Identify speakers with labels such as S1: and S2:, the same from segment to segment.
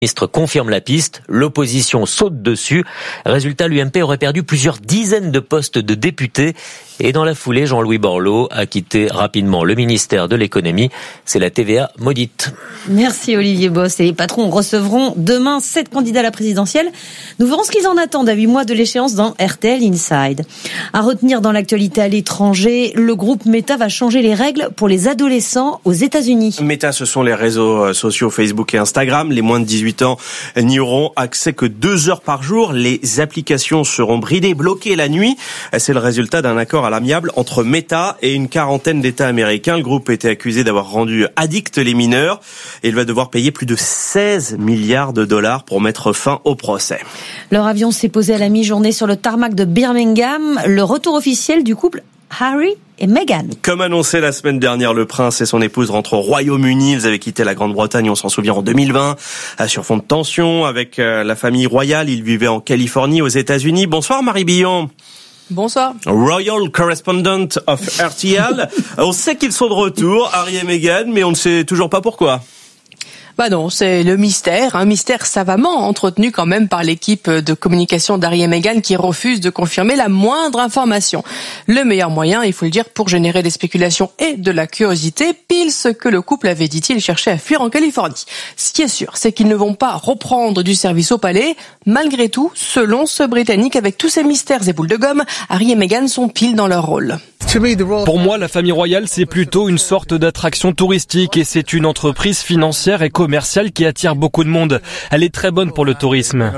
S1: ministre confirme la piste, l'opposition saute dessus. Résultat, l'UMP aurait perdu plusieurs dizaines de postes de députés. Et dans la foulée, Jean-Louis Borloo a quitté rapidement le ministère de l'économie. C'est la TVA maudite.
S2: Merci Olivier Boss. Et les patrons recevront demain 7 candidats à la présidentielle. Nous verrons ce qu'ils en attendent à 8 mois de l'échéance dans RTL Inside. À retenir dans l'actualité à l'étranger, le groupe Meta va changer les règles pour les adolescents aux États-Unis.
S3: Meta, ce sont les réseaux sociaux Facebook et Instagram. Les moins de 18 ans n'y auront accès que 2 heures par jour. Les applications seront bridées, bloquées la nuit. C'est le résultat d'un accord à l'amiable entre Meta et une quarantaine d'États américains. Le groupe était accusé d'avoir rendu addicts les mineurs et il va devoir payer plus de 16 milliards de dollars pour mettre fin au procès.
S2: Leur avion s'est posé à la mi-journée sur le tarmac de Birmingham. Le retour officiel du couple Harry et Meghan.
S3: Comme annoncé la semaine dernière, le prince et son épouse rentrent au Royaume-Uni. Ils avaient quitté la Grande-Bretagne, on s'en souvient, en 2020, sur fond de tension avec la famille royale. Ils vivaient en Californie, aux États-Unis. Bonsoir Marie Billon.
S4: Bonsoir.
S3: Royal Correspondent of RTL. On sait qu'ils sont de retour, Harry et Meghan, mais on ne sait toujours pas pourquoi.
S4: Bah non, c'est le mystère, un mystère savamment entretenu quand même par l'équipe de communication d'Harry et Meghan qui refuse de confirmer la moindre information. Le meilleur moyen, il faut le dire, pour générer des spéculations et de la curiosité, pile ce que le couple avait, dit-il, cherché à fuir en Californie. Ce qui est sûr, c'est qu'ils ne vont pas reprendre du service au palais. Malgré tout, selon ce Britannique, avec tous ces mystères et boules de gomme, Harry et Meghan sont pile dans leur rôle.
S5: Pour moi, la famille royale, c'est plutôt une sorte d'attraction touristique et c'est une entreprise financière et commerciale qui attire beaucoup de monde. Elle est très bonne pour le tourisme.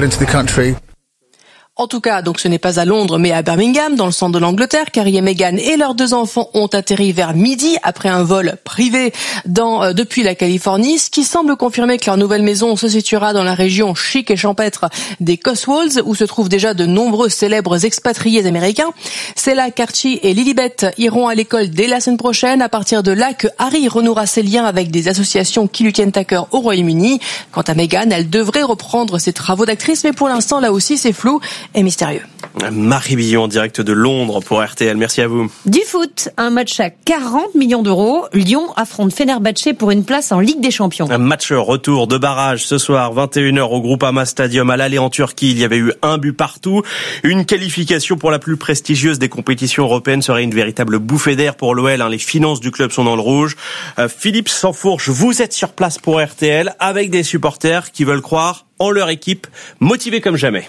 S4: En tout cas, donc ce n'est pas à Londres mais à Birmingham, dans le centre de l'Angleterre, qu'Harry et Meghan et leurs 2 enfants ont atterri vers midi après un vol privé depuis la Californie, ce qui semble confirmer que leur nouvelle maison se situera dans la région chic et champêtre des Cotswolds, où se trouvent déjà de nombreux célèbres expatriés américains. C'est là qu'Archie et Lilibet iront à l'école dès la semaine prochaine, à partir de là que Harry renouera ses liens avec des associations qui lui tiennent à cœur au Royaume-Uni. Quant à Meghan, elle devrait reprendre ses travaux d'actrice, mais pour l'instant, là aussi, c'est flou et mystérieux.
S3: Marie Billon en direct de Londres pour RTL. Merci à vous.
S2: Du foot, un match à 40 millions d'euros. Lyon affronte Fenerbahçe pour une place en Ligue des Champions.
S3: Un match retour de barrage ce soir, 21h au Groupama Stadium à l'aller en Turquie. Il y avait eu un but partout. Une qualification pour la plus prestigieuse des compétitions européennes serait une véritable bouffée d'air pour l'OL. Les finances du club sont dans le rouge. Philippe Sansfourche, vous êtes sur place pour RTL avec des supporters qui veulent croire en leur équipe, motivés comme jamais.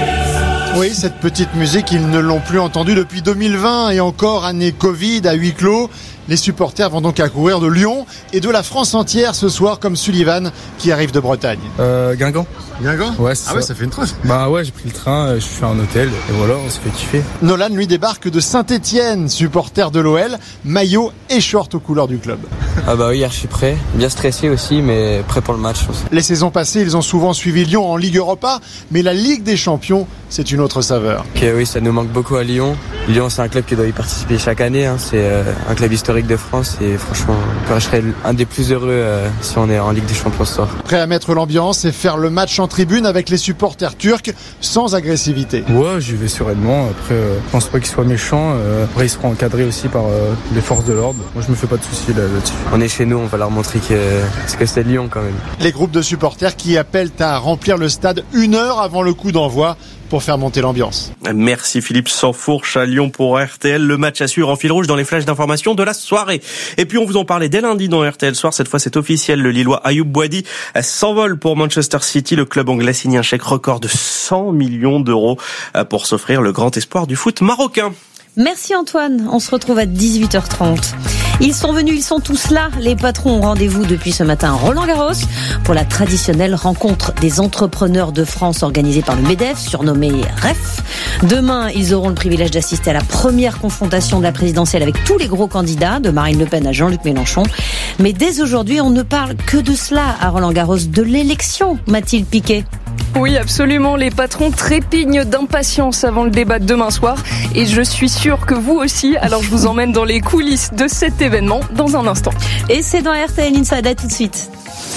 S6: Oui, cette petite musique, ils ne l'ont plus entendue depuis 2020 et encore année Covid à huis clos. Les supporters vont donc accourir de Lyon et de la France entière ce soir, comme Sullivan qui arrive de Bretagne.
S7: Guingamp.
S6: Guingamp ?
S7: Ouais, c'est ça.
S6: Ça fait une trosse.
S7: Bah ouais, j'ai pris le train, je suis en hôtel et voilà, on s'est fait kiffer.
S6: Nolan, lui, débarque de Saint-Étienne, supporter de l'OL, maillot et short aux couleurs du club.
S8: Ah bah oui, je suis prêt. Bien stressé aussi, mais prêt pour le match aussi.
S6: Les saisons passées, ils ont souvent suivi Lyon en Ligue Europa, mais la Ligue des Champions, c'est une autre saveur.
S8: Ok, oui, ça nous manque beaucoup à Lyon. Lyon, c'est un club qui doit y participer chaque année. C'est un club historique de France et franchement, je serais un des plus heureux si on est en Ligue des Champions ce soir.
S6: Prêt à mettre l'ambiance et faire le match en tribune avec les supporters turcs sans agressivité.
S7: Ouais, j'y vais sereinement. Après, je pense pas qu'ils soient méchants. Après, ils seront encadrés aussi par les forces de l'ordre. Moi, je me fais pas de soucis là-dessus.
S8: On est chez nous, on va leur montrer que c'est Lyon quand même.
S6: Les groupes de supporters qui appellent à remplir le stade 1 heure avant le coup d'envoi pour faire monter l'ambiance.
S3: Merci Philippe Sansfourche à Lyon pour RTL. Le match à suivre en fil rouge dans les flashs d'information de la soirée. Et puis on vous en parlait dès lundi dans RTL Soir. Cette fois c'est officiel. Le Lillois Ayoub Boadi s'envole pour Manchester City. Le club anglais signe un chèque record de 100 millions d'euros pour s'offrir le grand espoir du foot marocain.
S2: Merci Antoine, on se retrouve à 18h30. Ils sont venus, ils sont tous là. Les patrons ont rendez-vous depuis ce matin à Roland-Garros pour la traditionnelle rencontre des entrepreneurs de France organisée par le MEDEF, surnommé REF. Demain, ils auront le privilège d'assister à la première confrontation de la présidentielle avec tous les gros candidats, de Marine Le Pen à Jean-Luc Mélenchon. Mais dès aujourd'hui, on ne parle que de cela à Roland-Garros, de l'élection, Mathilde Piquet.
S9: Oui, absolument. Les patrons trépignent d'impatience avant le débat de demain soir. Et je suis sûre que vous aussi. Alors je vous emmène dans les coulisses de cet événement dans un instant.
S2: Et c'est dans RTL Inside, à tout de suite.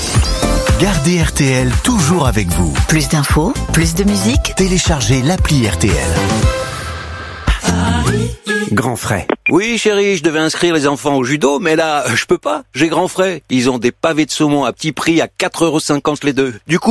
S10: Gardez RTL toujours avec vous.
S11: Plus d'infos, plus de musique.
S10: Téléchargez l'appli RTL.
S11: Grand Frais.
S12: Oui chérie, je devais inscrire les enfants au judo, mais là, je peux pas. J'ai Grand Frais. Ils ont des pavés de saumon à petit prix à 4,50 € les deux. Du coup,